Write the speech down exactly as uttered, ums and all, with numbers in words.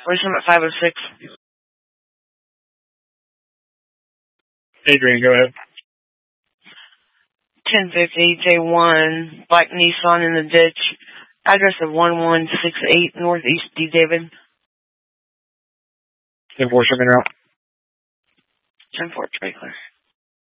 Police at five oh six. Adrian, go ahead. ten fifty J one, black Nissan in the ditch. Address of one one six eight Northeast D. David. ten four, showing route. ten four, very clear.